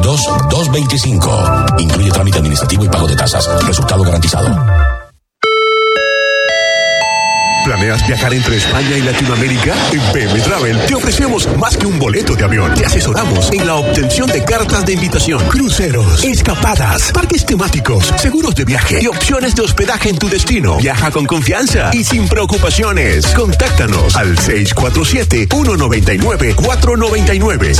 492-225. Incluye trámite administrativo y pago de tasas. Resultado garantizado. ¿Planeas viajar entre España y Latinoamérica? En PM Travel te ofrecemos más que un boleto de avión. Te asesoramos en la obtención de cartas de invitación, cruceros, escapadas, parques temáticos, seguros de viaje y opciones de hospedaje en tu destino. Viaja con confianza y sin preocupaciones. Contáctanos al 647-199-499.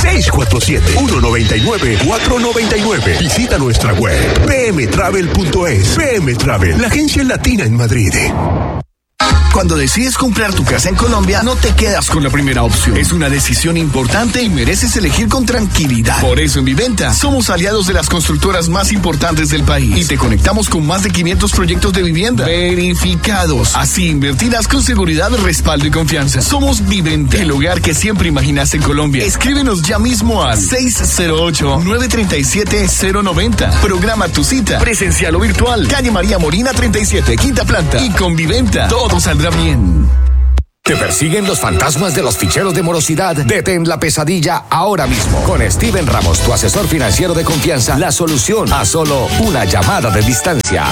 647-199-499. Visita nuestra web pmtravel.es. PM Travel, la agencia latina en Madrid. Cuando decides comprar tu casa en Colombia, no te quedas con la primera opción. Es una decisión importante y mereces elegir con tranquilidad. Por eso en Viventa somos aliados de las constructoras más importantes del país y te conectamos con más de 500 proyectos de vivienda verificados. Así invertirás con seguridad, respaldo y confianza. Somos Viventa, el hogar que siempre imaginaste en Colombia. Escríbenos ya mismo al 608-937-090. Programa tu cita, presencial o virtual. Calle María Molina 37, quinta planta. Y con Viventa, todo saldrá bien. ¿Te persiguen los fantasmas de los ficheros de morosidad? Detén la pesadilla ahora mismo. Con Steven Ramos, tu asesor financiero de confianza, la solución a solo una llamada de distancia.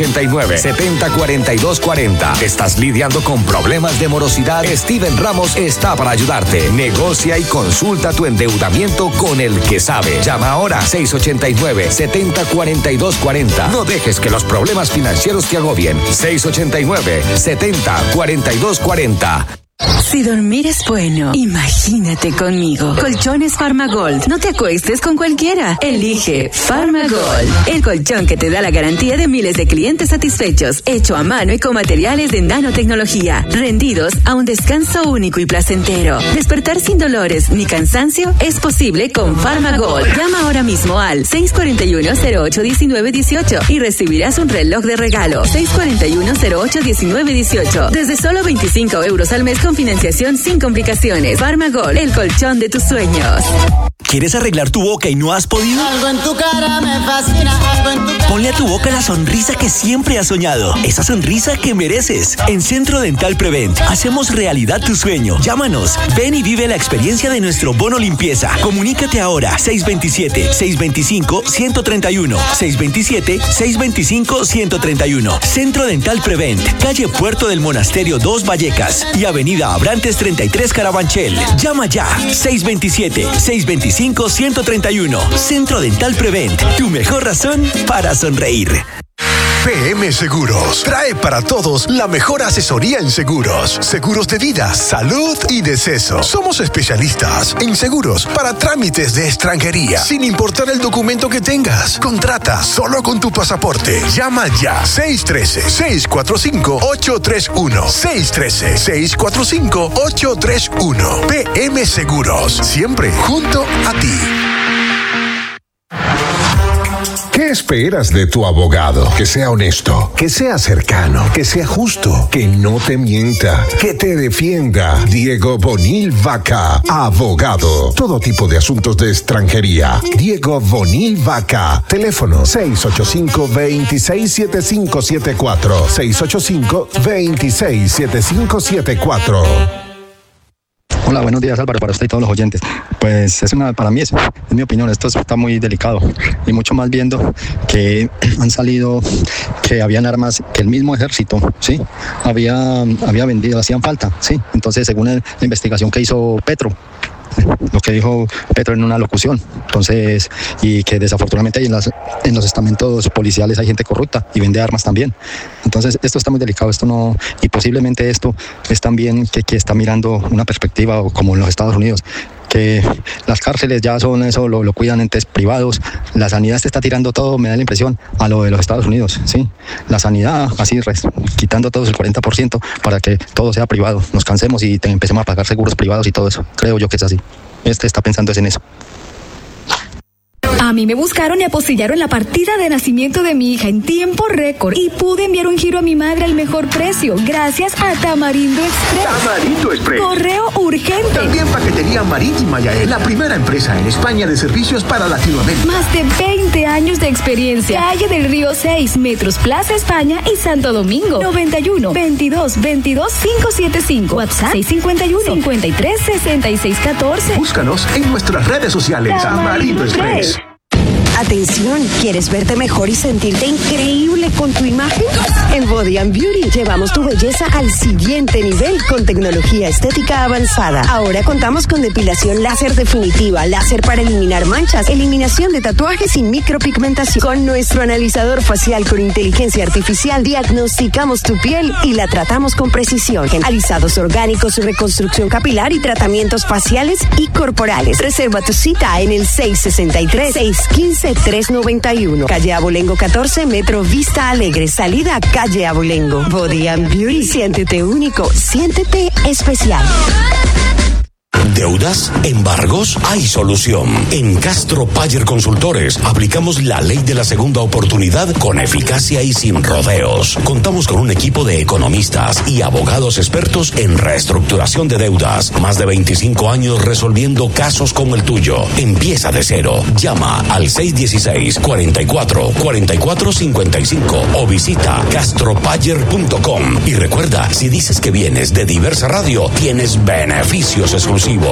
689-704240. ¿Estás lidiando con problemas de morosidad? Steven Ramos está para ayudarte. Negocia y consulta tu endeudamiento con el que sabe. Llama ahora 689-704240. No dejes que los problemas financieros te agobien. 689-704240. Si dormir es bueno, imagínate conmigo. Colchones Farmagold. No te acuestes con cualquiera. Elige Farmagold, el colchón que te da la garantía de miles de clientes satisfechos, hecho a mano y con materiales de nanotecnología, rendidos a un descanso único y placentero. Despertar sin dolores ni cansancio es posible con Farmagold. Llama ahora mismo al 641-08-1918 y recibirás un reloj de regalo. 641-08-1918. Desde solo 25 euros al mes con financiación sin complicaciones. Farmagold, el colchón de tus sueños. ¿Quieres arreglar tu boca y no has podido? Algo en tu cara me fascina, algo en tu cara. Ponle a tu boca la sonrisa que siempre has soñado. Esa sonrisa que mereces. En Centro Dental Prevent hacemos realidad tu sueño. Llámanos. Ven y vive la experiencia de nuestro bono limpieza. Comunícate ahora. 627-625-131. 627-625-131. Centro Dental Prevent. Calle Puerto del Monasterio 2 Vallecas y Avenida Abrantes 33 Carabanchel. Llama ya. 627-625-131. Centro Dental Prevent. Tu mejor razón para sonreír. PM Seguros trae para todos la mejor asesoría en seguros. Seguros de vida, salud y deceso. Somos especialistas en seguros para trámites de extranjería, sin importar el documento que tengas. Contrata solo con tu pasaporte. Llama ya. 613-645-831. 613-645-831. PM Seguros. Siempre junto a ti. ¿Qué esperas de tu abogado? Que sea honesto, que sea cercano, que sea justo, que no te mienta, que te defienda. Diego Bonil Vaca, abogado. Todo tipo de asuntos de extranjería. Diego Bonil Vaca. Teléfono 685-267574. 685-267574. Hola, buenos días Álvaro, para usted y todos los oyentes. Pues para mí es mi opinión, esto está muy delicado y mucho más viendo que han salido que habían armas que el mismo ejército, ¿sí? había vendido, hacían falta, ¿sí? Entonces, según la investigación que hizo Petro, lo que dijo Petro en una locución, entonces, y que desafortunadamente en los estamentos policiales hay gente corrupta y vende armas también. Entonces esto está muy delicado, esto no, y posiblemente esto es también que está mirando una perspectiva como en los Estados Unidos, que las cárceles ya son eso, lo cuidan entes privados, la sanidad se está tirando todo, me da la impresión, a lo de los Estados Unidos, ¿sí? La sanidad, así, quitando todos el 40% para que todo sea privado, nos cansemos y empecemos a pagar seguros privados y todo eso, creo yo que es así, está pensando en eso. A mí me buscaron y apostillaron la partida de nacimiento de mi hija en tiempo récord y pude enviar un giro a mi madre al mejor precio gracias a Tamarindo Express. Tamarindo Express. Correo urgente. También paquetería marítima Yael, la primera empresa en España de servicios para Latinoamérica. Más de 20 años de experiencia. Calle del Río 6, Metros Plaza España y Santo Domingo. 91 22 22 575. WhatsApp 651 53 66 14. Búscanos en nuestras redes sociales. Tamarindo Express. Atención, ¿quieres verte mejor y sentirte increíble con tu imagen? En Body and Beauty llevamos tu belleza al siguiente nivel con tecnología estética avanzada. Ahora contamos con depilación láser definitiva, láser para eliminar manchas, eliminación de tatuajes y micropigmentación. Con nuestro analizador facial con inteligencia artificial, diagnosticamos tu piel y la tratamos con precisión. Alisados orgánicos, reconstrucción capilar y tratamientos faciales y corporales. Reserva tu cita en el 663-615-391. Calle Abolengo 14, Metro Vista Alegre. Salida Calle Abolengo. Body and Beauty. Siéntete único. Siéntete especial. ¿Deudas? ¿Embargos? Hay solución. En Castro Payer Consultores aplicamos la ley de la segunda oportunidad con eficacia y sin rodeos. Contamos con un equipo de economistas y abogados expertos en reestructuración de deudas. Más de 25 años resolviendo casos como el tuyo. Empieza de cero. Llama al 616-44-4455 o visita castropayer.com. Y recuerda, si dices que vienes de Diversa Radio, tienes beneficios exclusivos.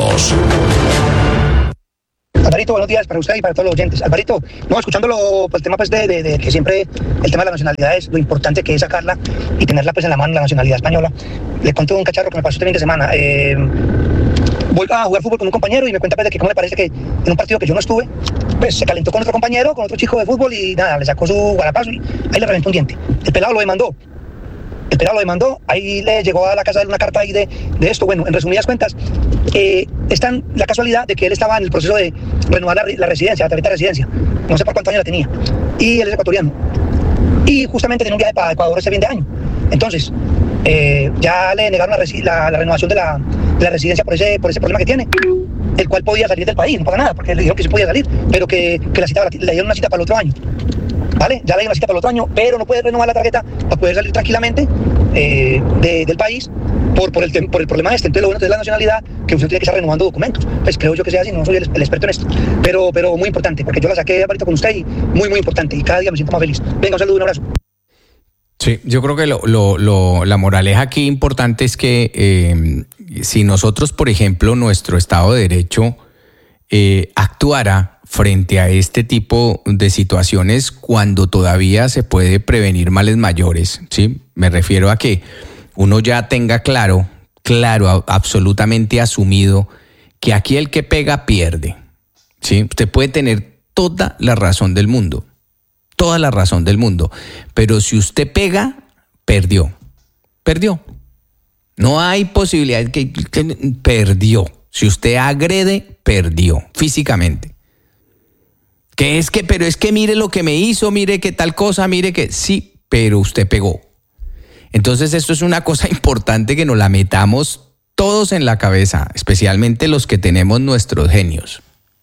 Alvarito, buenos días para usted y para todos los oyentes. Alvarito, no, escuchándolo, pues el tema pues de que siempre el tema de la nacionalidad es lo importante que es sacarla y tenerla pues en la mano, la nacionalidad española. Le cuento un cacharro que me pasó este fin de semana. Voy a jugar fútbol con un compañero y me cuenta pues de que cómo le parece que en un partido que yo no estuve, pues se calentó con otro compañero, con otro chico de fútbol y nada, le sacó su guarapazo y ahí le reventó un diente. El pelado lo demandó, ahí le llegó a la casa de una carta ahí de esto. Bueno, en resumidas cuentas, está la casualidad de que él estaba en el proceso de renovar la residencia, la tarjeta de residencia. No sé por cuántos años la tenía. Y él es ecuatoriano. Y justamente tenía un viaje para Ecuador ese fin de año. Entonces, ya le negaron la renovación de la residencia por ese problema que tiene, el cual podía salir del país, no pasa nada, porque le dijeron que sí podía salir, pero que le dieron una cita para el otro año. ¿Vale? Ya le dieron una cita para el otro año, pero no puede renovar la tarjeta para poder salir tranquilamente del país por el problema este. Entonces lo bueno es la nacionalidad, que usted tiene que estar renovando documentos. Pues creo yo que sea así, no soy el experto en esto, pero muy importante, porque yo la saqué ahorita con usted y muy importante, y cada día me siento más feliz. Venga, un saludo, un abrazo. Sí, yo creo que la moraleja aquí importante es que si nosotros, por ejemplo, nuestro Estado de Derecho actuara frente a este tipo de situaciones cuando todavía se puede prevenir males mayores, ¿sí? Me refiero a que uno ya tenga claro, absolutamente asumido que aquí el que pega pierde, ¿sí? Usted puede tener toda la razón del mundo, pero si usted pega, perdió. No hay posibilidad que perdió. Si usted agrede, perdió físicamente. Pero es que mire lo que me hizo, mire que tal cosa, mire que sí, pero usted pegó. Entonces esto es una cosa importante que nos la metamos todos en la cabeza, especialmente los que tenemos nuestros genios.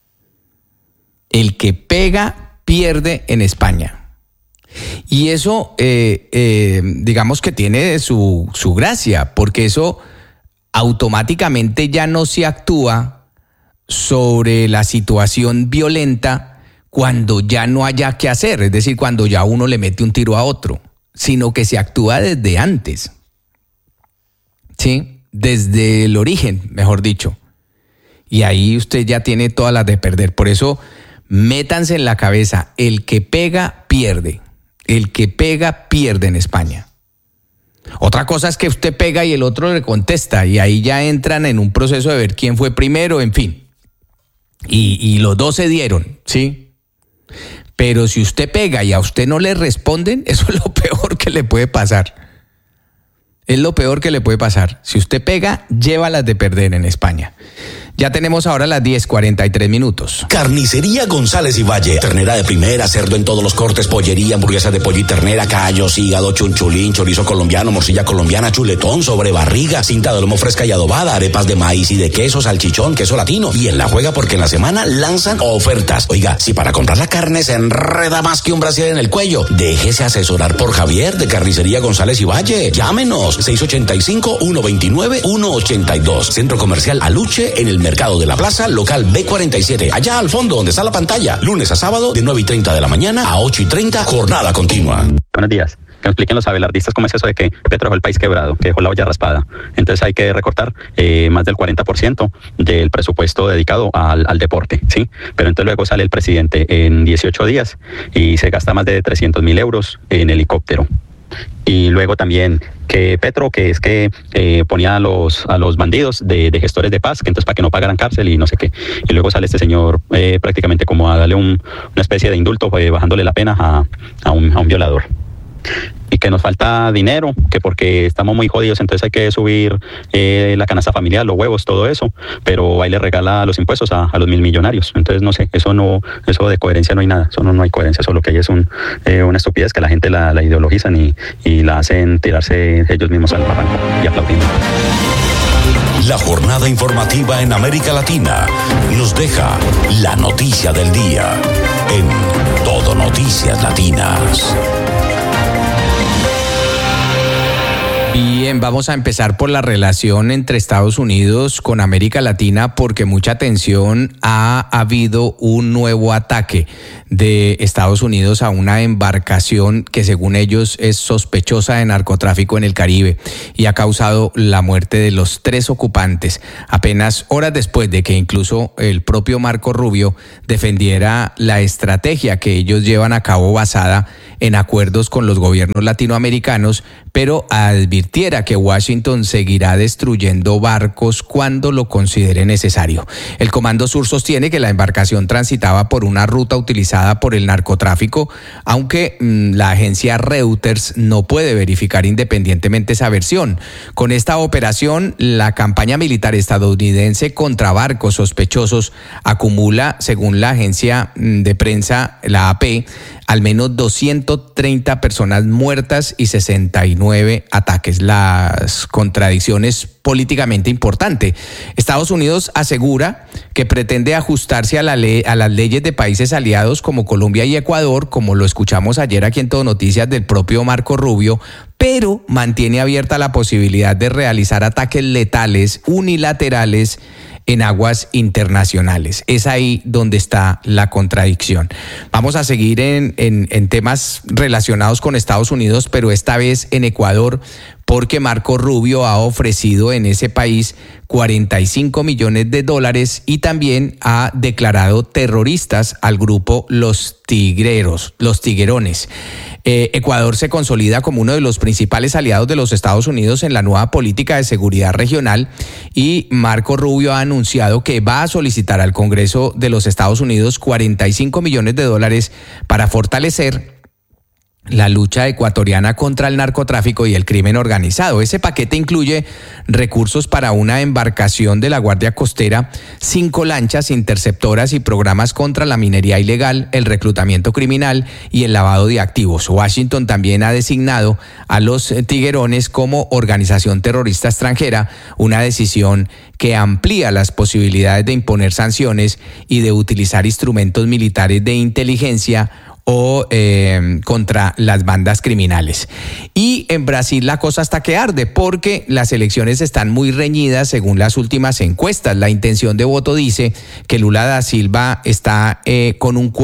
El que pega pierde en España. Y eso, digamos que tiene su gracia, porque eso automáticamente ya no se actúa sobre la situación violenta cuando ya no haya qué hacer, es decir, cuando ya uno le mete un tiro a otro, sino que se actúa desde antes, ¿sí? Desde el origen, mejor dicho. Y ahí usted ya tiene todas las de perder. Por eso, métanse en la cabeza, el que pega, pierde. El que pega, pierde en España. Otra cosa es que usted pega y el otro le contesta, y ahí ya entran en un proceso de ver quién fue primero, en fin. Y los dos se dieron, ¿sí? Pero si usted pega y a usted no le responden, eso es lo peor que le puede pasar. Es lo peor que le puede pasar. Si usted pega, lleva las de perder en España. Ya tenemos ahora las 10:43. Carnicería González y Valle. Ternera de primera, cerdo en todos los cortes, pollería, hamburguesa de pollo y ternera, callos, hígado, chunchulín, chorizo colombiano, morcilla colombiana, chuletón, sobrebarriga, cinta de lomo fresca y adobada, arepas de maíz y de queso, salchichón, queso latino. Y en la juega porque en la semana lanzan ofertas. Oiga, si para comprar la carne se enreda más que un brasier en el cuello, déjese asesorar por Javier de Carnicería González y Valle. Llámenos 685-129-182. Centro Comercial Aluche en el Mercado de la Plaza, local B47, allá al fondo donde está la pantalla. Lunes a sábado de 9:30 de la mañana a 8:30, jornada continua. Buenos días. Que nos expliquen los abelardistas cómo es eso de que Petro dejó el país quebrado, que dejó la olla raspada. Entonces hay que recortar más del 40% del presupuesto dedicado al deporte, ¿sí? Pero entonces luego sale el presidente en 18 días y se gasta más de 300.000 euros en helicóptero. Y luego también que Petro, que es que ponía a los bandidos de gestores de paz, que entonces para que no pagaran cárcel y no sé qué. Y luego sale este señor prácticamente como a darle una especie de indulto, bajándole la pena a un violador. Y que nos falta dinero, que porque estamos muy jodidos, entonces hay que subir la canasta familiar, los huevos, todo eso, pero ahí le regala los impuestos a los 1.000 millonarios. Entonces no sé, eso de coherencia no hay nada, eso no hay coherencia, eso lo que hay es una estupidez que la gente la ideologizan y la hacen tirarse ellos mismos al barranco y aplaudiendo. La jornada informativa en América Latina nos deja la noticia del día en Todo Noticias Latinas. Bien, vamos a empezar por la relación entre Estados Unidos con América Latina, porque mucha atención, ha habido un nuevo ataque de Estados Unidos a una embarcación que según ellos es sospechosa de narcotráfico en el Caribe y ha causado la muerte de los 3 ocupantes, apenas horas después de que incluso el propio Marco Rubio defendiera la estrategia que ellos llevan a cabo basada en acuerdos con los gobiernos latinoamericanos, pero advirtiera que Washington seguirá destruyendo barcos cuando lo considere necesario. El Comando Sur sostiene que la embarcación transitaba por una ruta utilizada por el narcotráfico, aunque la agencia Reuters no puede verificar independientemente esa versión. Con esta operación, la campaña militar estadounidense contra barcos sospechosos acumula, según la agencia de prensa, la AP, al menos 230 personas muertas y 69 ataques. Las contradicciones políticamente importante. Estados Unidos asegura que pretende ajustarse a las leyes de países aliados como Colombia y Ecuador, como lo escuchamos ayer aquí en Todo Noticias del propio Marco Rubio, pero mantiene abierta la posibilidad de realizar ataques letales unilaterales en aguas internacionales. Es ahí donde está la contradicción. Vamos a seguir en temas relacionados con Estados Unidos, pero esta vez en Ecuador, porque Marco Rubio ha ofrecido en ese país $45 millones y también ha declarado terroristas al grupo Los Tiguerones. Ecuador se consolida como uno de los principales aliados de los Estados Unidos en la nueva política de seguridad regional, y Marco Rubio ha anunciado que va a solicitar al Congreso de los Estados Unidos $45 millones para fortalecer la lucha ecuatoriana contra el narcotráfico y el crimen organizado. Ese paquete incluye recursos para una embarcación de la Guardia Costera, 5 lanchas interceptoras y programas contra la minería ilegal, el reclutamiento criminal y el lavado de activos. Washington también ha designado a los Tiguerones como organización terrorista extranjera, una decisión que amplía las posibilidades de imponer sanciones y de utilizar instrumentos militares de inteligencia o contra las bandas criminales. Y en Brasil la cosa está que arde, porque las elecciones están muy reñidas según las últimas encuestas. La intención de voto dice que Lula da Silva está con un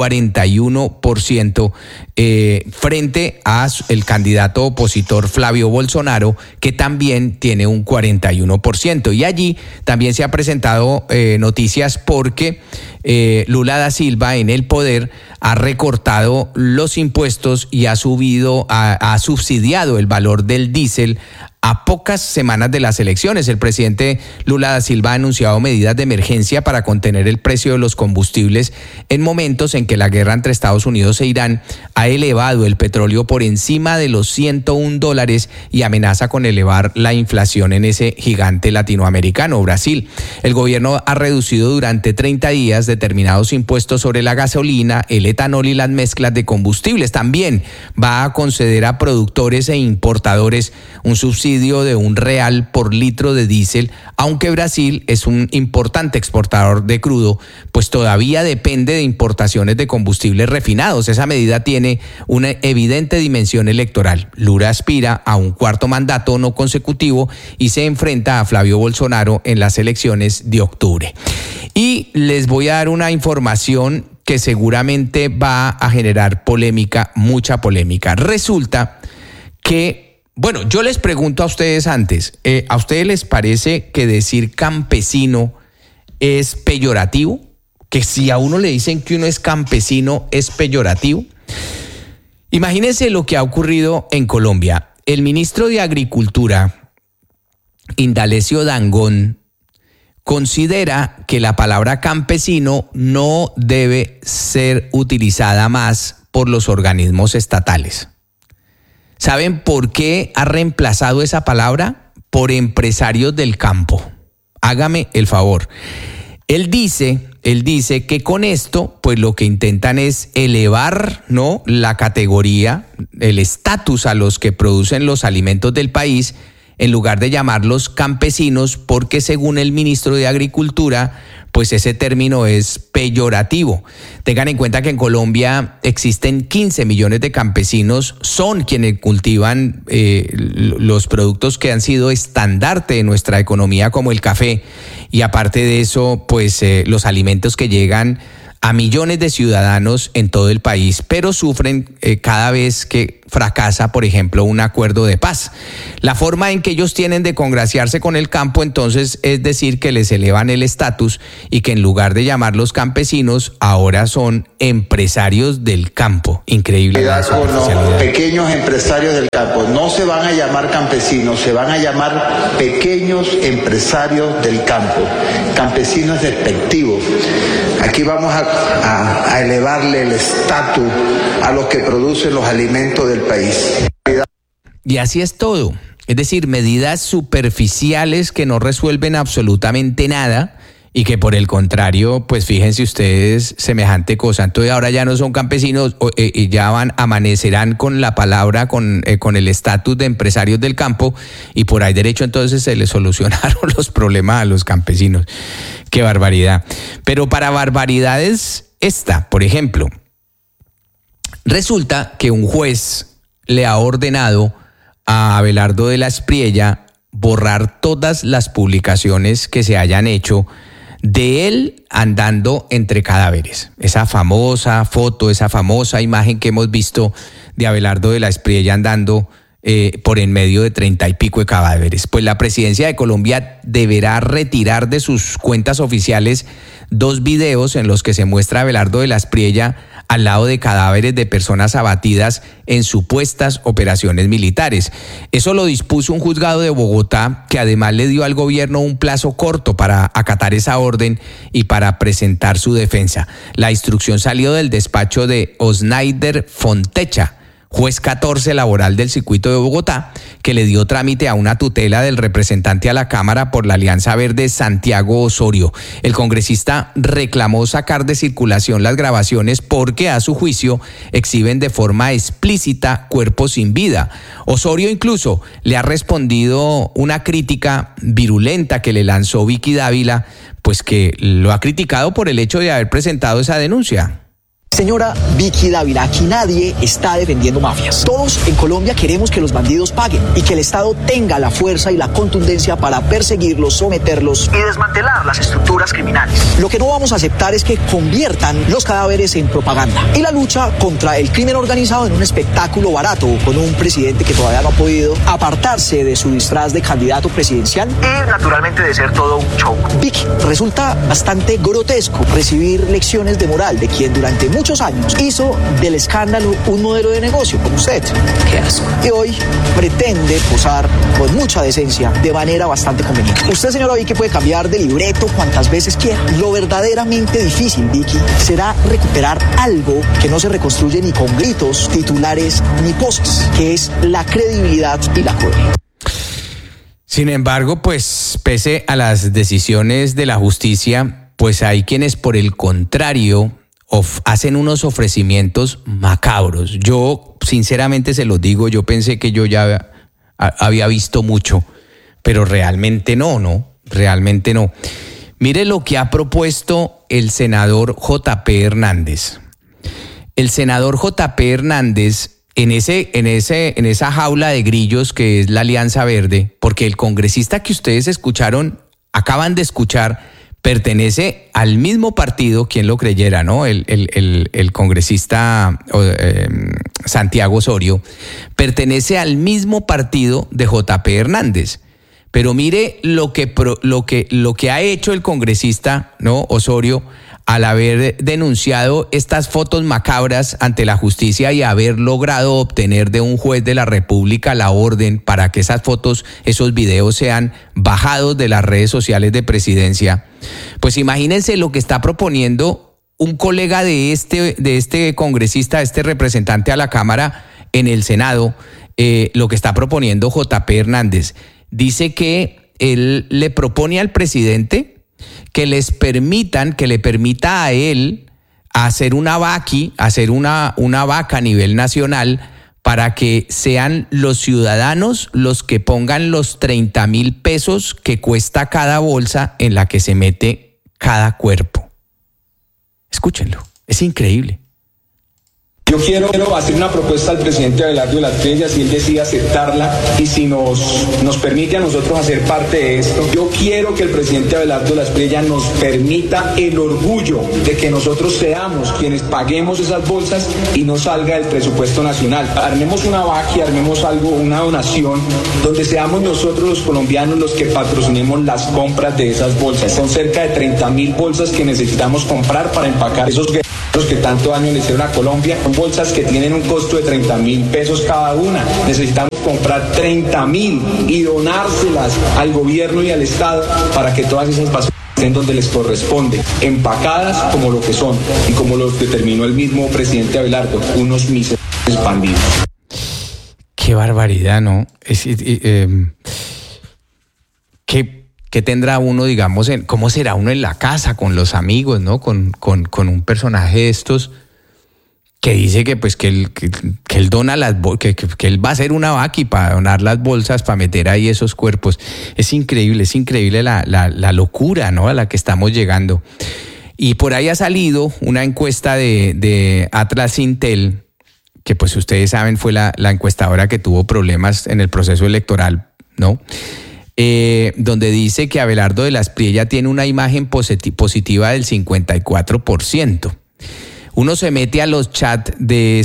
41% frente a el candidato opositor Flavio Bolsonaro, que también tiene un 41%. Y allí también se ha presentado noticias porque Lula da Silva en el poder ha recortado los impuestos y ha subsidiado el valor del diésel a pocas semanas de las elecciones. El presidente Lula da Silva ha anunciado medidas de emergencia para contener el precio de los combustibles en momentos en que la guerra entre Estados Unidos e Irán ha elevado el petróleo por encima de los $101 y amenaza con elevar la inflación en ese gigante latinoamericano, Brasil. El gobierno ha reducido durante 30 días determinados impuestos sobre la gasolina, el etanol y las mezclas de combustibles. También va a conceder a productores e importadores un subsidio subsidio de R$1 por litro de diésel, aunque Brasil es un importante exportador de crudo, pues todavía depende de importaciones de combustibles refinados. Esa medida tiene una evidente dimensión electoral. Lula aspira a un cuarto mandato no consecutivo y se enfrenta a Flavio Bolsonaro en las elecciones de octubre. Y les voy a dar una información que seguramente va a generar polémica, mucha polémica. Resulta que, bueno, yo les pregunto a ustedes antes, ¿a ustedes les parece que decir campesino es peyorativo? Que si a uno le dicen que uno es campesino, ¿es peyorativo? Imagínense lo que ha ocurrido en Colombia. El ministro de Agricultura, Indalecio Dangond, considera que la palabra campesino no debe ser utilizada más por los organismos estatales. ¿Saben por qué ha reemplazado esa palabra? Por empresarios del campo. Hágame el favor. Él dice que con esto, pues lo que intentan es elevar, ¿no?, la categoría, el estatus a los que producen los alimentos del país, en lugar de llamarlos campesinos, porque según el ministro de Agricultura, pues ese término es peyorativo. Tengan en cuenta que en Colombia existen 15 millones de campesinos, son quienes cultivan los productos que han sido estandarte de nuestra economía, como el café, y aparte de eso, pues los alimentos que llegan a millones de ciudadanos en todo el país, pero sufren cada vez que fracasa, por ejemplo, un acuerdo de paz. La forma en que ellos tienen de congraciarse con el campo, entonces, es decir, que les elevan el estatus y que en lugar de llamarlos campesinos, ahora son empresarios del campo. Increíble. Con los pequeños empresarios del campo. No se van a llamar campesinos, se van a llamar pequeños empresarios del campo. Campesino es despectivo. Aquí vamos a elevarle el estatus a los que producen los alimentos del país. Y así es todo. Es decir, medidas superficiales que no resuelven absolutamente nada y que por el contrario, pues fíjense ustedes, semejante cosa. Entonces ahora ya no son campesinos, ya amanecerán con la palabra, con el estatus de empresarios del campo, y por ahí derecho entonces se les solucionaron los problemas a los campesinos. ¡Qué barbaridad! Pero para barbaridades esta, por ejemplo, resulta que un juez le ha ordenado a Abelardo de la Espriella borrar todas las publicaciones que se hayan hecho de él andando entre cadáveres. Esa famosa foto, esa famosa imagen que hemos visto de Abelardo de la Espriella andando por en medio de 30 y pico de cadáveres. Pues la presidencia de Colombia deberá retirar de sus cuentas oficiales 2 videos en los que se muestra a Abelardo de la Espriella al lado de cadáveres de personas abatidas en supuestas operaciones militares. Eso lo dispuso un juzgado de Bogotá, que además le dio al gobierno un plazo corto para acatar esa orden y para presentar su defensa. La instrucción salió del despacho de Osnaider Fontecha, juez 14 laboral del circuito de Bogotá, que le dio trámite a una tutela del representante a la Cámara por la Alianza Verde, Santiago Osorio. El congresista reclamó sacar de circulación las grabaciones porque, a su juicio, exhiben de forma explícita cuerpos sin vida. Osorio incluso le ha respondido una crítica virulenta que le lanzó Vicky Dávila, pues que lo ha criticado por el hecho de haber presentado esa denuncia. Señora Vicky Dávila, aquí nadie está defendiendo mafias. Todos en Colombia queremos que los bandidos paguen y que el Estado tenga la fuerza y la contundencia para perseguirlos, someterlos y desmantelar las estructuras criminales. Lo que no vamos a aceptar es que conviertan los cadáveres en propaganda y la lucha contra el crimen organizado en un espectáculo barato, con un presidente que todavía no ha podido apartarse de su disfraz de candidato presidencial y naturalmente de ser todo un show. Vicky, resulta bastante grotesco recibir lecciones de moral de quien durante muchos años hizo del escándalo un modelo de negocio, como usted. Qué asco. Y hoy pretende posar con mucha decencia de manera bastante conveniente. Usted, señora Vicky, puede cambiar de libreto cuantas veces quiera. Lo verdaderamente difícil, Vicky, será recuperar algo que no se reconstruye ni con gritos, titulares ni poses, que es la credibilidad y la coherencia. Sin embargo, pues pese a las decisiones de la justicia, pues hay quienes por el contrario hacen unos ofrecimientos macabros. Yo sinceramente se los digo, yo pensé que yo ya había visto mucho, pero realmente no, realmente no. Mire lo que ha propuesto el senador J.P. Hernández. El senador J.P. Hernández, en esa jaula de grillos que es la Alianza Verde, porque el congresista que ustedes acaban de escuchar, pertenece al mismo partido, quien lo creyera, ¿no? El congresista Santiago Osorio pertenece al mismo partido de J.P. Hernández. Pero mire lo que ha hecho el congresista, ¿no? Osorio, al haber denunciado estas fotos macabras ante la justicia y haber logrado obtener de un juez de la República la orden para que esas fotos, esos videos sean bajados de las redes sociales de Presidencia. Pues imagínense lo que está proponiendo un colega de este congresista, este representante a la Cámara en el Senado, lo que está proponiendo J.P. Hernández. Dice que él le propone al presidente que le permita a él hacer una vaca a nivel nacional para que sean los ciudadanos los que pongan los 30,000 pesos que cuesta cada bolsa en la que se mete cada cuerpo. Escúchenlo, es increíble. Yo quiero hacer una propuesta al presidente Abelardo de las Prellas, si él decide aceptarla y si nos permite a nosotros hacer parte de esto. Yo quiero que el presidente Abelardo de las Prellas nos permita el orgullo de que nosotros seamos quienes paguemos esas bolsas y no salga del presupuesto nacional. Armemos una vaquia, armemos algo, una donación, donde seamos nosotros los colombianos los que patrocinemos las compras de esas bolsas. Son cerca de 30,000 bolsas que necesitamos comprar para empacar esos guerreros que tanto daño le hicieron a Colombia. Son bolsas que tienen un costo de 30,000 pesos cada una. Necesitamos comprar 30,000 y donárselas al gobierno y al Estado para que todas esas basuras estén donde les corresponde, empacadas como lo que son y como lo determinó el mismo presidente Abelardo, unos miserables bandidos. Qué barbaridad, ¿no? ¿Qué tendrá uno, digamos, cómo será uno en la casa con los amigos, ¿no? Con un personaje de estos que dice que pues que él dona que él va a hacer una vaca y para donar las bolsas para meter ahí esos cuerpos. Es increíble la locura, ¿no? A la que estamos llegando. Y por ahí ha salido una encuesta de Atlas Intel, que pues ustedes saben fue la encuestadora que tuvo problemas en el proceso electoral, ¿no? Donde dice que Abelardo de las Priella tiene una imagen positiva del 54%. Uno se mete a los chats de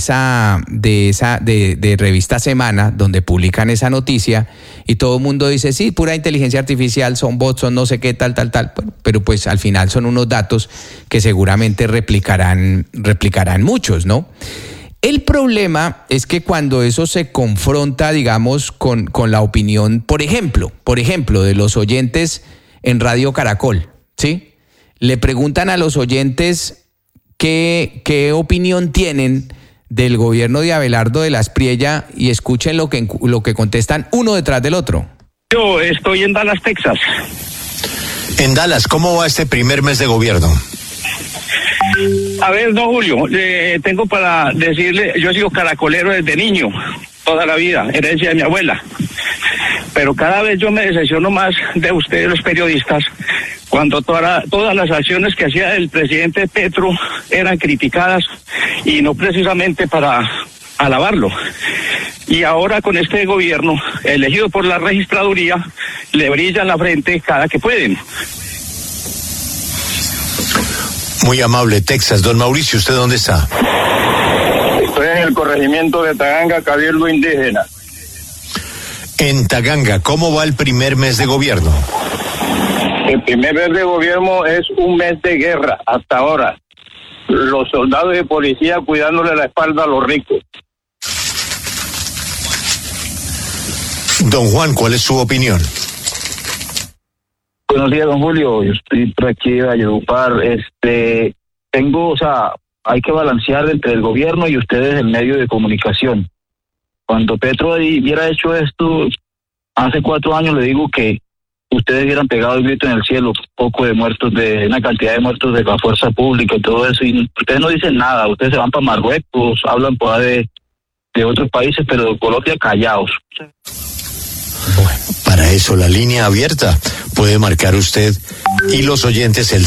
Revista Semana, donde publican esa noticia, y todo el mundo dice, sí, pura inteligencia artificial, son bots, son no sé qué, tal. Pero pues al final son unos datos que seguramente replicarán muchos, ¿no? El problema es que cuando eso se confronta, digamos, con la opinión, por ejemplo, de los oyentes en Radio Caracol, ¿sí? Le preguntan a los oyentes qué opinión tienen del gobierno de Abelardo de las Priella y escuchen lo que contestan uno detrás del otro. Yo estoy en Dallas, Texas. En Dallas, ¿cómo va este primer mes de gobierno? A ver, don Julio, tengo para decirle, yo he sido caracolero desde niño, toda la vida, herencia de mi abuela. Pero cada vez yo me decepciono más de ustedes, los periodistas, cuando todas las acciones que hacía el presidente Petro eran criticadas y no precisamente para alabarlo. Y ahora con este gobierno, elegido por la registraduría, le brillan la frente cada que pueden. Muy amable, Texas. Don Mauricio, ¿usted dónde está? Estoy en el corregimiento de Taganga, Cabildo Indígena. En Taganga, ¿cómo va el primer mes de gobierno? El primer mes de gobierno es un mes de guerra hasta ahora. Los soldados de policía cuidándole la espalda a los ricos. Don Juan, ¿cuál es su opinión? Buenos días, don Julio. Yo estoy por aquí de Valledupar. Hay que balancear entre el gobierno y ustedes el medio de comunicación. Cuando Petro hubiera hecho esto hace 4 años, le digo que ustedes hubieran pegado el grito en el cielo, poco de muertos, de una cantidad de muertos de la fuerza pública y todo eso, y ustedes no dicen nada. Ustedes se van para Marruecos, hablan por ahí de otros países, pero de Colombia callados. Para eso la línea abierta puede marcar usted y los oyentes el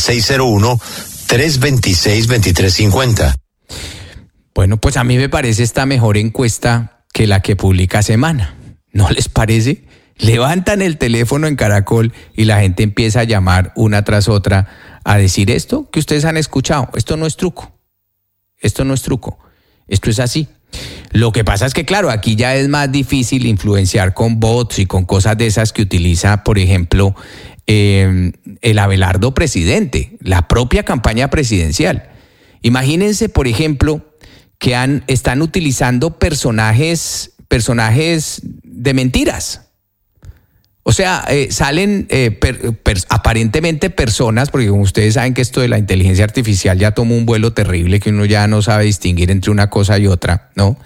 601-326-2350. Bueno, pues a mí me parece esta mejor encuesta que la que publica Semana. ¿No les parece? Levantan el teléfono en Caracol y la gente empieza a llamar una tras otra a decir esto que ustedes han escuchado. Esto no es truco. Esto no es truco. Esto es así. Lo que pasa es que, claro, aquí ya es más difícil influenciar con bots y con cosas de esas que utiliza, por ejemplo, el Abelardo presidente, la propia campaña presidencial. Imagínense, por ejemplo, que están utilizando personajes de mentiras. O sea, salen aparentemente personas, porque como ustedes saben que esto de la inteligencia artificial ya tomó un vuelo terrible, que uno ya no sabe distinguir entre una cosa y otra, ¿no?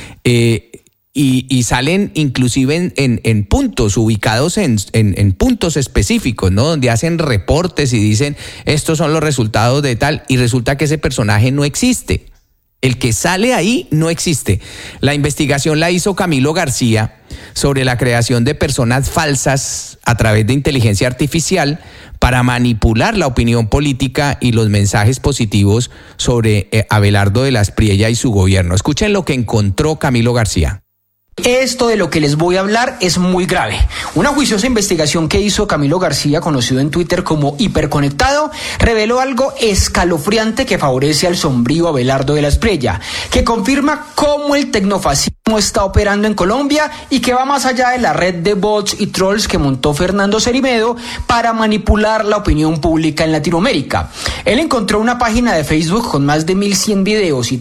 Y salen inclusive en puntos, ubicados en puntos específicos, ¿no? Donde hacen reportes y dicen, estos son los resultados de tal, y resulta que ese personaje no existe. El que sale ahí no existe. La investigación la hizo Camilo García sobre la creación de personas falsas a través de inteligencia artificial para manipular la opinión política y los mensajes positivos sobre Abelardo de la Espriella y su gobierno. Escuchen lo que encontró Camilo García. Esto de lo que les voy a hablar es muy grave. Una juiciosa investigación que hizo Camilo García, conocido en Twitter como Hiperconectado, reveló algo escalofriante que favorece al sombrío Abelardo de la Espriella, que confirma cómo el tecnofascismo está operando en Colombia y que va más allá de la red de bots y trolls que montó Fernando Cerimedo para manipular la opinión pública en Latinoamérica. Él encontró una página de Facebook con más de 1.100 videos y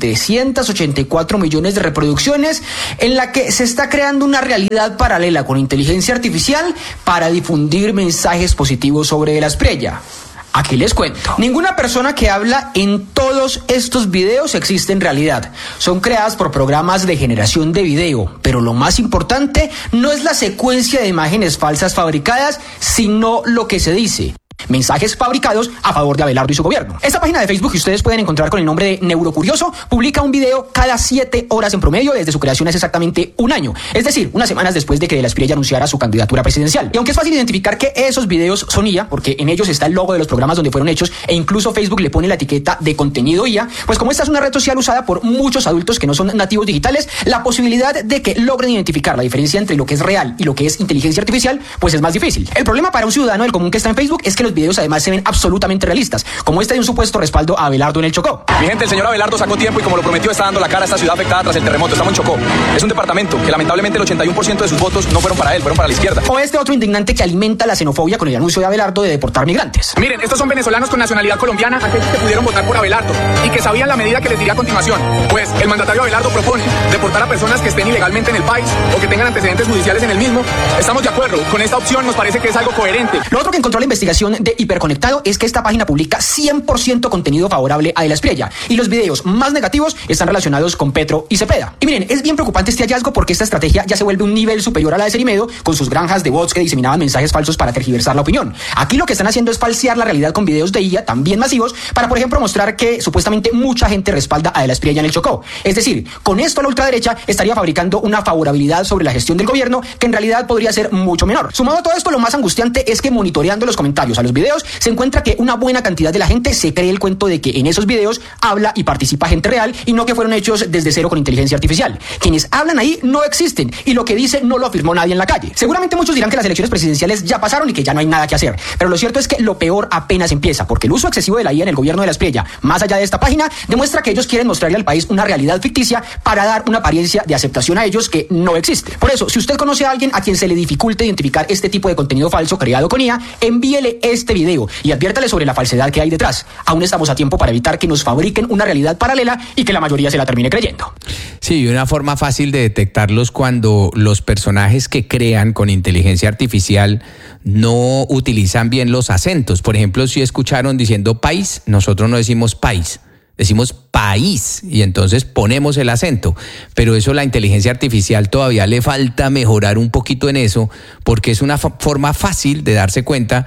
384 millones de reproducciones en la que se está creando una realidad paralela con inteligencia artificial para difundir mensajes positivos sobre de la Espriella. Aquí les cuento. Ninguna persona que habla en todos estos videos existe en realidad. Son creadas por programas de generación de video, pero lo más importante no es la secuencia de imágenes falsas fabricadas, sino lo que se dice. Mensajes fabricados a favor de Abelardo y su gobierno. Esta página de Facebook, que ustedes pueden encontrar con el nombre de Neurocurioso, publica un video cada 7 horas en promedio desde su creación hace exactamente un año. Es decir, unas semanas después de que de la Espriella anunciara su candidatura presidencial. Y aunque es fácil identificar que esos videos son IA, porque en ellos está el logo de los programas donde fueron hechos e incluso Facebook le pone la etiqueta de contenido IA, pues como esta es una red social usada por muchos adultos que no son nativos digitales, la posibilidad de que logren identificar la diferencia entre lo que es real y lo que es inteligencia artificial, pues es más difícil. El problema para un ciudadano del común que está en Facebook es que los videos además se ven absolutamente realistas, como este de un supuesto respaldo a Abelardo en el Chocó. Mi gente, el señor Abelardo sacó tiempo y como lo prometió está dando la cara a esta ciudad afectada tras el terremoto. Estamos en Chocó. Es un departamento que lamentablemente el 81% de sus votos no fueron para él, fueron para la izquierda. O este otro indignante que alimenta la xenofobia con el anuncio de Abelardo de deportar migrantes. Miren, estos son venezolanos con nacionalidad colombiana, aquellos que pudieron votar por Abelardo y que sabían la medida que les diré a continuación. Pues el mandatario Abelardo propone deportar a personas que estén ilegalmente en el país o que tengan antecedentes judiciales en el mismo. Estamos de acuerdo con esta opción, nos parece que es algo coherente. Lo otro que encontró la investigación de Hiperconectado es que esta página publica 100% contenido favorable a de la Espriella y los videos más negativos están relacionados con Petro y Cepeda. Y miren, es bien preocupante este hallazgo porque esta estrategia ya se vuelve un nivel superior a la de Cerimedo con sus granjas de bots que diseminaban mensajes falsos para tergiversar la opinión. Aquí lo que están haciendo es falsear la realidad con videos de IA también masivos para, por ejemplo, mostrar que supuestamente mucha gente respalda a de la Espriella en el Chocó. Es decir, con esto la ultraderecha estaría fabricando una favorabilidad sobre la gestión del gobierno que en realidad podría ser mucho menor. Sumado a todo esto, lo más angustiante es que monitoreando los comentarios a los videos se encuentra que una buena cantidad de la gente se cree el cuento de que en esos videos habla y participa gente real y no que fueron hechos desde cero con inteligencia artificial. Quienes hablan ahí no existen y lo que dice no lo afirmó nadie en la calle. Seguramente muchos dirán que las elecciones presidenciales ya pasaron y que ya no hay nada que hacer, pero lo cierto es que lo peor apenas empieza, porque el uso excesivo de la IA en el gobierno de la Espriella, más allá de esta página, demuestra que ellos quieren mostrarle al país una realidad ficticia para dar una apariencia de aceptación a ellos que no existe. Por eso, si usted conoce a alguien a quien se le dificulte identificar este tipo de contenido falso creado con IA, envíele este video y adviértale sobre la falsedad que hay detrás. Aún estamos a tiempo para evitar que nos fabriquen una realidad paralela y que la mayoría se la termine creyendo. Sí, y una forma fácil de detectarlos cuando los personajes que crean con inteligencia artificial no utilizan bien los acentos. Por ejemplo, si escucharon diciendo país, nosotros no decimos país, decimos país y entonces ponemos el acento, pero eso la inteligencia artificial todavía le falta mejorar un poquito en eso porque es una forma fácil de darse cuenta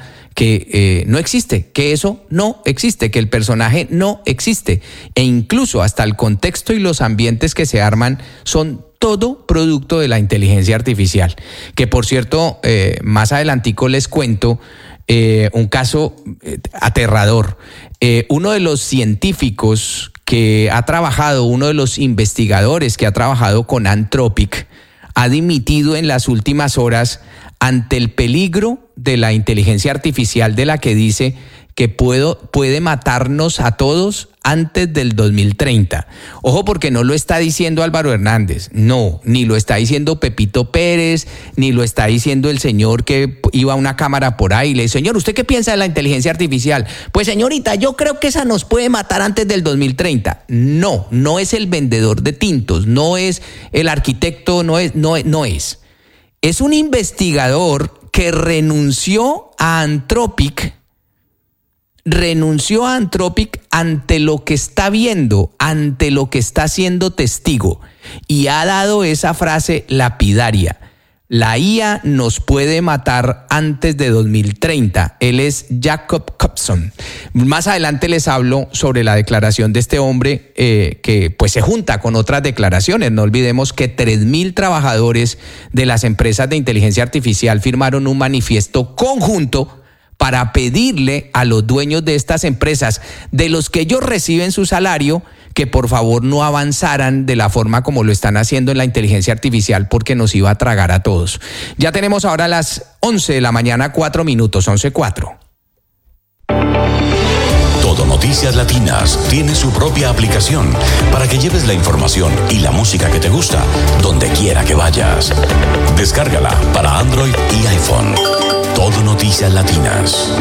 que no existe, que eso no existe, que el personaje no existe e incluso hasta el contexto y los ambientes que se arman son todo producto de la inteligencia artificial. Que por cierto, más adelantico les cuento un caso aterrador. Uno de los científicos que ha trabajado, uno de los investigadores que ha trabajado con Anthropic, ha dimitido en las últimas horas ante el peligro de la inteligencia artificial, de la que dice que puede matarnos a todos antes del 2030. Ojo, porque no lo está diciendo Álvaro Hernández, no, ni lo está diciendo Pepito Pérez, ni lo está diciendo el señor que iba a una cámara por ahí y le dice: señor, ¿usted qué piensa de la inteligencia artificial? Pues señorita, yo creo que esa nos puede matar antes del 2030. No, no es el vendedor de tintos, no es el arquitecto, no es. Es un investigador que renunció a Anthropic ante lo que está viendo, ante lo que está siendo testigo, y ha dado esa frase lapidaria: la IA nos puede matar antes de 2030. Él es Jacob Copson. Más adelante les hablo sobre la declaración de este hombre, que pues se junta con otras declaraciones. No olvidemos que 3.000 trabajadores de las empresas de inteligencia artificial firmaron un manifiesto conjunto para pedirle a los dueños de estas empresas, de los que ellos reciben su salario, que por favor no avanzaran de la forma como lo están haciendo en la inteligencia artificial, porque nos iba a tragar a todos. Ya tenemos ahora las 11 de la mañana, 4 minutos, 11:04. Todo Noticias Latinas tiene su propia aplicación para que lleves la información y la música que te gusta donde quiera que vayas. Descárgala para Android y iPhone. Todo Noticias Latinas.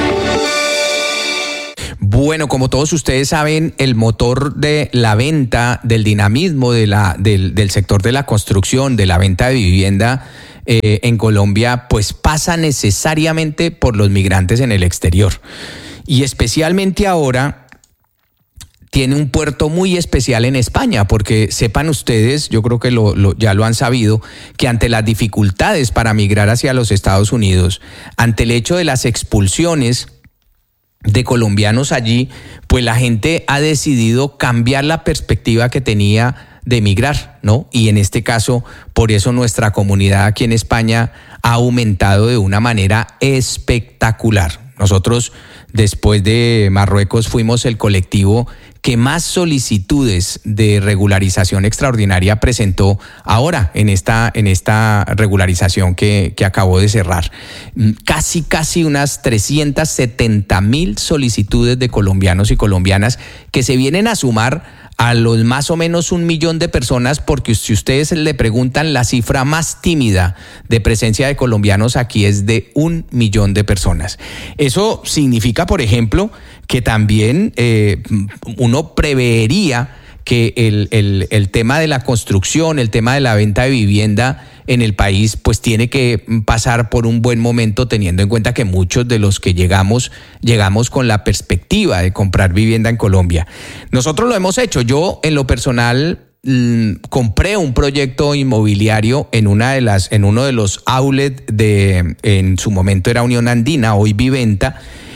Bueno, como todos ustedes saben, el motor de la venta, del dinamismo del sector de la construcción, de la venta de vivienda en Colombia, pues pasa necesariamente por los migrantes en el exterior. Y especialmente ahora tiene un puerto muy especial en España, porque sepan ustedes, yo creo que ya lo han sabido, que ante las dificultades para migrar hacia los Estados Unidos, ante el hecho de las expulsiones de colombianos allí, pues la gente ha decidido cambiar la perspectiva que tenía de emigrar, ¿no? Y en este caso, por eso nuestra comunidad aquí en España ha aumentado de una manera espectacular. Nosotros, después de Marruecos, fuimos el colectivo que más solicitudes de regularización extraordinaria presentó ahora en esta regularización que acabó de cerrar. Casi unas 370,000 solicitudes de colombianos y colombianas que se vienen a sumar a los más o menos 1 millón de personas, porque si ustedes le preguntan, la cifra más tímida de presencia de colombianos aquí es de 1 millón de personas. Eso significa, por ejemplo, que también uno preveería que el tema de la construcción, el tema de la venta de vivienda en el país, pues tiene que pasar por un buen momento, teniendo en cuenta que muchos de los que llegamos con la perspectiva de comprar vivienda en Colombia. Nosotros lo hemos hecho. Yo, en lo personal, compré un proyecto inmobiliario en uno de los outlets en su momento era Unión Andina, hoy Viventa.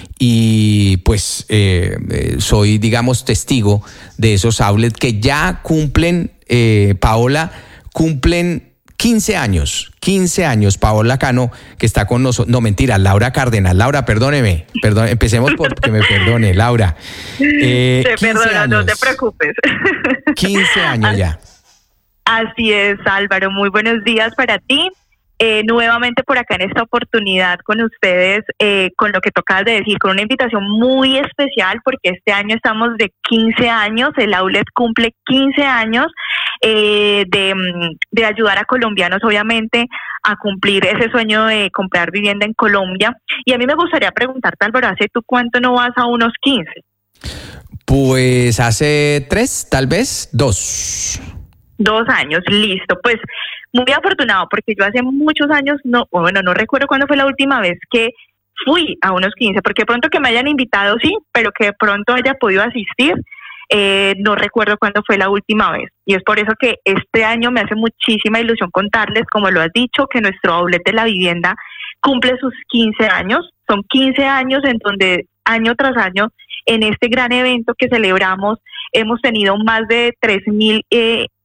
Y pues soy, digamos, testigo de esos outlets que ya cumplen, Paola, cumplen 15 años, Paola Cano, que está con nosotros, no mentira, Laura Cárdenas. Laura, perdóneme, empecemos por que me perdone, Laura. Te perdono, no te preocupes. 15 años ya. Así es, Álvaro, muy buenos días para ti. Nuevamente por acá en esta oportunidad con ustedes, con lo que tocabas de decir, con una invitación muy especial, porque este año estamos de 15 años, el outlet cumple 15 años de ayudar a colombianos, obviamente, a cumplir ese sueño de comprar vivienda en Colombia. Y a mí me gustaría preguntarte, Álvaro, ¿hace tú cuánto no vas a unos 15? Pues hace 3, tal vez 2. 2 años, listo, pues muy afortunado, porque yo hace muchos años, no recuerdo cuándo fue la última vez que fui a unos 15, porque de pronto que me hayan invitado, sí, pero que de pronto haya podido asistir, no recuerdo cuándo fue la última vez. Y es por eso que este año me hace muchísima ilusión contarles, como lo has dicho, que nuestro outlet de la vivienda cumple sus 15 años. Son 15 años en donde año tras año, en este gran evento que celebramos, hemos tenido más de 3,000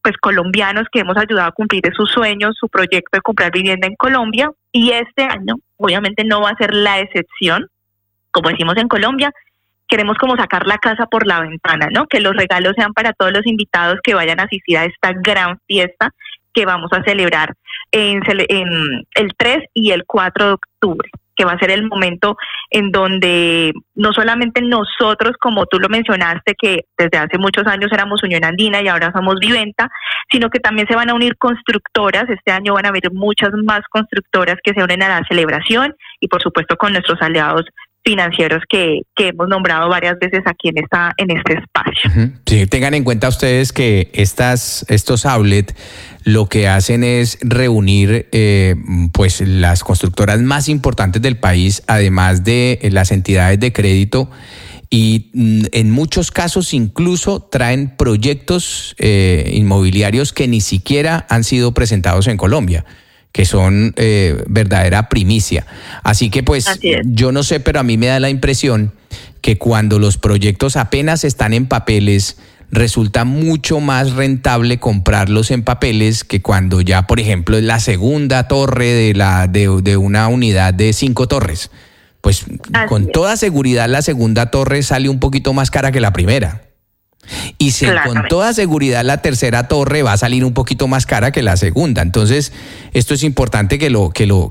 pues colombianos que hemos ayudado a cumplir sus sueños, su proyecto de comprar vivienda en Colombia, y este año obviamente no va a ser la excepción. Como decimos en Colombia, queremos como sacar la casa por la ventana, ¿no? Que los regalos sean para todos los invitados que vayan a asistir a esta gran fiesta que vamos a celebrar en el 3 y el 4 de octubre, que va a ser el momento en donde no solamente nosotros, como tú lo mencionaste, que desde hace muchos años éramos Unión Andina y ahora somos Viventa, sino que también se van a unir constructoras. Este año van a haber muchas más constructoras que se unen a la celebración, y por supuesto con nuestros aliados financieros que hemos nombrado varias veces aquí en este espacio. Sí, tengan en cuenta ustedes que estos outlets lo que hacen es reunir pues las constructoras más importantes del país, además de las entidades de crédito, y en muchos casos incluso traen proyectos inmobiliarios que ni siquiera han sido presentados en Colombia, que son verdadera primicia. Así que pues yo no sé, pero a mí me da la impresión que cuando los proyectos apenas están en papeles, resulta mucho más rentable comprarlos en papeles que cuando ya, por ejemplo, es la segunda torre de una unidad de 5 torres. Pues con toda seguridad la segunda torre sale un poquito más cara que la primera. Y con toda seguridad la tercera torre va a salir un poquito más cara que la segunda. Entonces, esto es importante que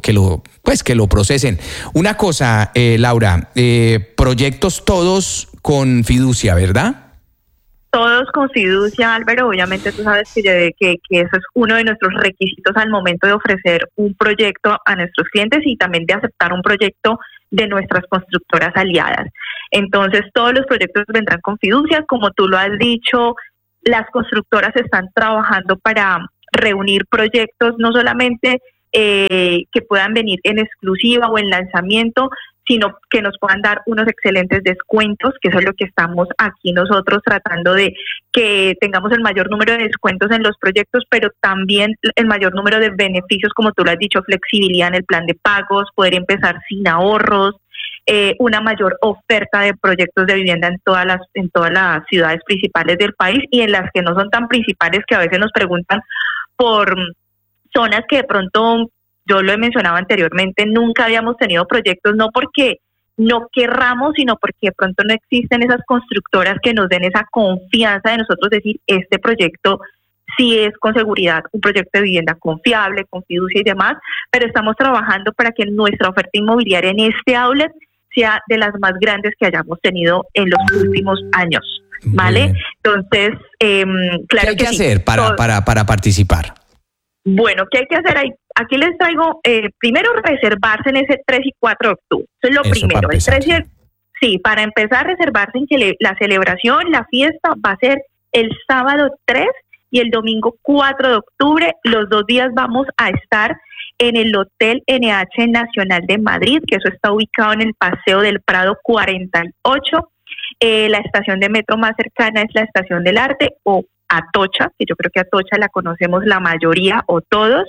lo procesen. Una cosa, Laura, proyectos todos con fiducia, ¿verdad? Todos con fiducia, Álvaro. Obviamente tú sabes que eso es uno de nuestros requisitos al momento de ofrecer un proyecto a nuestros clientes y también de aceptar un proyecto de nuestras constructoras aliadas. Entonces, todos los proyectos vendrán con fiducia. Como tú lo has dicho, las constructoras están trabajando para reunir proyectos, no solamente que puedan venir en exclusiva o en lanzamiento, sino que nos puedan dar unos excelentes descuentos, que eso es lo que estamos aquí nosotros tratando de que tengamos el mayor número de descuentos en los proyectos, pero también el mayor número de beneficios, como tú lo has dicho, flexibilidad en el plan de pagos, poder empezar sin ahorros, una mayor oferta de proyectos de vivienda en todas las ciudades principales del país y en las que no son tan principales, que a veces nos preguntan por zonas que de pronto, yo lo he mencionado anteriormente, nunca habíamos tenido proyectos, no porque no querramos, sino porque de pronto no existen esas constructoras que nos den esa confianza de nosotros decir, este proyecto sí es con seguridad un proyecto de vivienda confiable, con fiducia y demás, pero estamos trabajando para que nuestra oferta inmobiliaria en este outlet sea de las más grandes que hayamos tenido en los últimos años, ¿vale? Entonces, claro, ¿qué hay que hacer para participar? Bueno, ¿qué hay que hacer ahí? Aquí les traigo, primero reservarse en ese 3 y 4 de octubre. Eso es lo primero. El 3 sí, para empezar a reservarse en que la celebración, la fiesta va a ser el sábado 3 y el domingo 4 de octubre. Los 2 días vamos a estar en el Hotel NH Nacional de Madrid, que eso está ubicado en el Paseo del Prado 48. La estación de metro más cercana es la Estación del Arte o Atocha, que yo creo que Atocha la conocemos la mayoría o todos.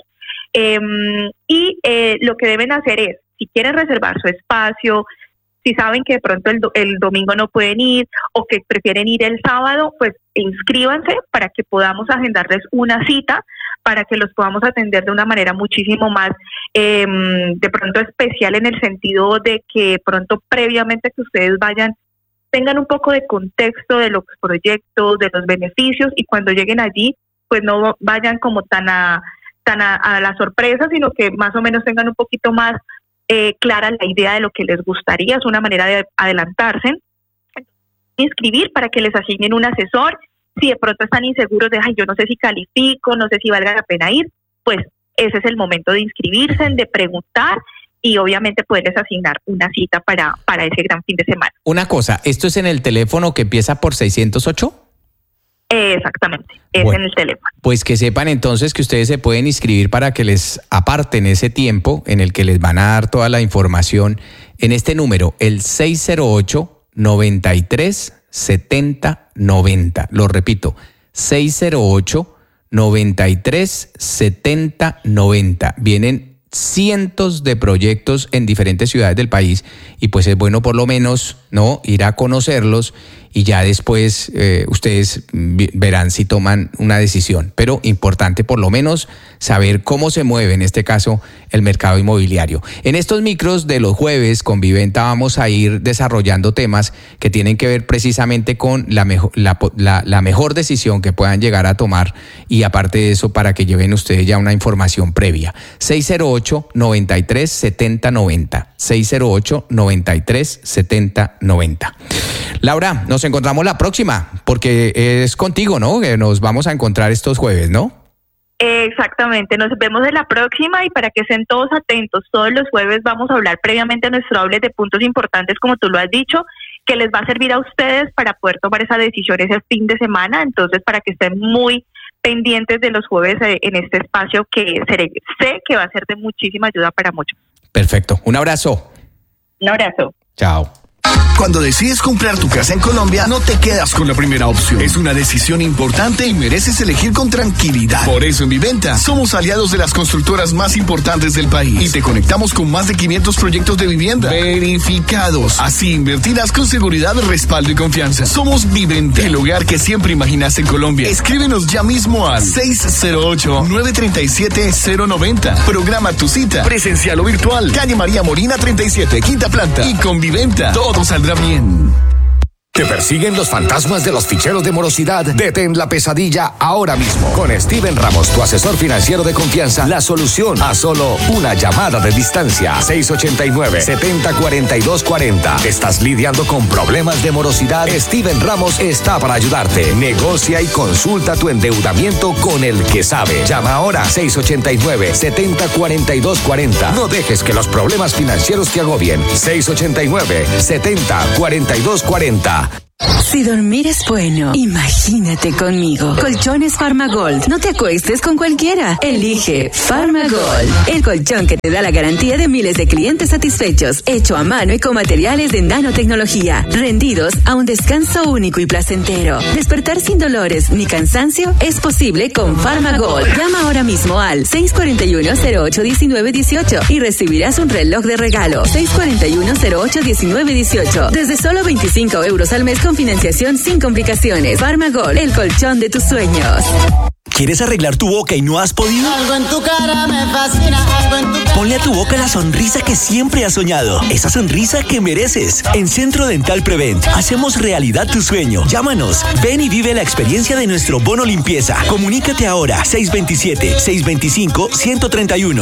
Lo que deben hacer es, si quieren reservar su espacio, si saben que de pronto el domingo no pueden ir o que prefieren ir el sábado, pues inscríbanse para que podamos agendarles una cita, para que los podamos atender de una manera muchísimo más de pronto especial, en el sentido de que pronto previamente que ustedes tengan un poco de contexto de los proyectos, de los beneficios, y cuando lleguen allí pues no vayan como tan a la sorpresa, sino que más o menos tengan un poquito más clara la idea de lo que les gustaría. Es una manera de adelantarse, inscribir para que les asignen un asesor. Si de pronto están inseguros de, yo no sé si califico, no sé si valga la pena ir, pues ese es el momento de inscribirse, de preguntar y obviamente poderles asignar una cita para ese gran fin de semana. Una cosa, ¿esto es en el teléfono que empieza por 608? Exactamente, es en el teléfono. Pues que sepan entonces que ustedes se pueden inscribir para que les aparten ese tiempo en el que les van a dar toda la información en este número, el 608-93-70-90. Lo repito, 608-93-70-90. Vienen cientos de proyectos en diferentes ciudades del país y pues es bueno por lo menos ir a conocerlos y ya después ustedes verán si toman una decisión. Pero importante por lo menos saber cómo se mueve en este caso el mercado inmobiliario. En estos micros de los jueves con Viventa vamos a ir desarrollando temas que tienen que ver precisamente con la mejor decisión que puedan llegar a tomar, y aparte de eso para que lleven ustedes ya una información previa. 608-93-7090. 608-93-7090. Laura, nos encontramos la próxima, porque es contigo, ¿no? Que nos vamos a encontrar estos jueves, ¿no? Exactamente, nos vemos en la próxima, y para que estén todos atentos, todos los jueves vamos a hablar previamente a nuestro outlet de puntos importantes, como tú lo has dicho, que les va a servir a ustedes para poder tomar esa decisión ese fin de semana. Entonces, para que estén muy pendientes de los jueves en este espacio que sé que va a ser de muchísima ayuda para muchos. Perfecto, un abrazo. Un abrazo. Chao. Cuando decides comprar tu casa en Colombia, no te quedas con la primera opción. Es una decisión importante y mereces elegir con tranquilidad. Por eso en Viventa somos aliados de las constructoras más importantes del país y te conectamos con más de 500 proyectos de vivienda verificados. Así invertirás con seguridad, respaldo y confianza. Somos Viventa, el hogar que siempre imaginaste en Colombia. Escríbenos ya mismo al 608-937-090. Programa tu cita, presencial o virtual. Calle María Molina 37, quinta planta. Y con Viventa todo saldrá bien. ¿Te persiguen los fantasmas de los ficheros de morosidad? Detén la pesadilla ahora mismo. Con Steven Ramos, tu asesor financiero de confianza, la solución a solo una llamada de distancia. 689-704240. ¿Estás lidiando con problemas de morosidad? Steven Ramos está para ayudarte. Negocia y consulta tu endeudamiento con el que sabe. Llama ahora 689-704240. No dejes que los problemas financieros te agobien. 689-704240. Si dormir es bueno, imagínate conmigo. Colchones Farmagold. No te acuestes con cualquiera. Elige Farmagold, el colchón que te da la garantía de miles de clientes satisfechos, hecho a mano y con materiales de nanotecnología, rendidos a un descanso único y placentero. Despertar sin dolores ni cansancio es posible con Farmagold. Llama ahora mismo al 641-08-1918 y recibirás un reloj de regalo. 641-08-1918. Desde solo 25 euros al mes con financiación sin complicaciones. Farmagold, el colchón de tus sueños. ¿Quieres arreglar tu boca y no has podido? Algo en tu cara me fascina, algo en tu cara. Ponle a tu boca la sonrisa que siempre has soñado. Esa sonrisa que mereces. En Centro Dental Prevent hacemos realidad tu sueño. Llámanos. Ven y vive la experiencia de nuestro bono limpieza. Comunícate ahora. 627-625-131.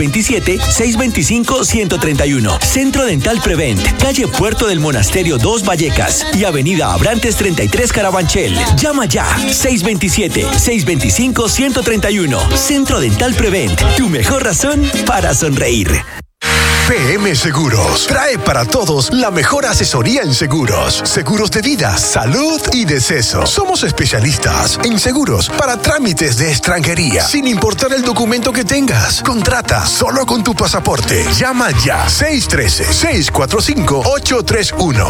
627-625-131. Centro Dental Prevent. Calle Puerto del Monasterio 2 Vallecas y Avenida Abrantes 33 Carabanchel. Llama ya. 627-625-131. Centro Dental Prevent, tu mejor razón para sonreír. PM Seguros trae para todos la mejor asesoría en seguros. Seguros de vida, salud y deceso. Somos especialistas en seguros para trámites de extranjería, sin importar el documento que tengas. Contrata solo con tu pasaporte. Llama ya. 613-645-831.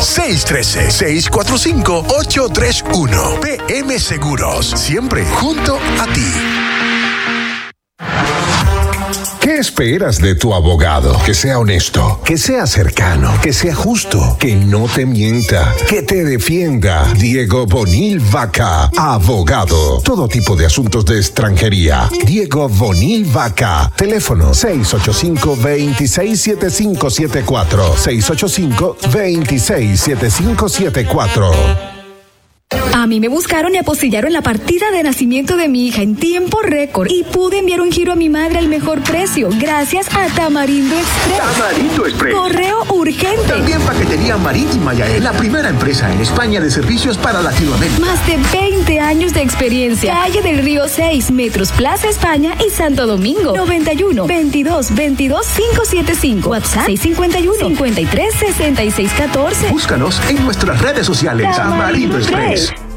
613-645-831. PM Seguros, siempre junto a ti. ¿Qué esperas de tu abogado? Que sea honesto, que sea cercano, que sea justo, que no te mienta, que te defienda. Diego Bonil Vaca, abogado. Todo tipo de asuntos de extranjería. Diego Bonil Vaca. Teléfono 685-267574. 685-267574. A mí me buscaron y apostillaron la partida de nacimiento de mi hija en tiempo récord y pude enviar un giro a mi madre al mejor precio gracias a Tamarindo Express. Tamarindo Express. Correo urgente. También paquetería marítima Yael, la primera empresa en España de servicios para Latinoamérica. Más de 20 años de experiencia. Calle del Río 6, Metros Plaza España y Santo Domingo. 91 22 22 575. WhatsApp 651 53 66 14. Búscanos en nuestras redes sociales. Tamarindo Express.